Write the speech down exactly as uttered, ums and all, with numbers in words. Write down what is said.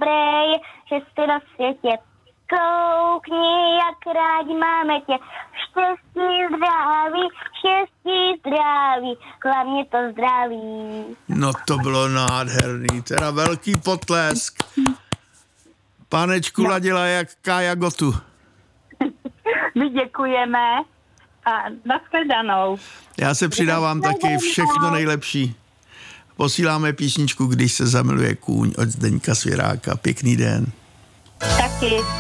dobré je, že jsi na světě. Koukni, jak rádi máme tě. Štěstí, zdraví, štěstí, zdraví, hlavně to zdraví. No to bylo nádherný, teda velký potlesk. Panečku no. Ladila jak Kája Gotu. My děkujeme a nashledanou. Já se přidávám taky, všechno nejlepší. Posíláme písničku Když se zamiluje kůň od Zdeňka Svěráka. Pěkný den. Taky.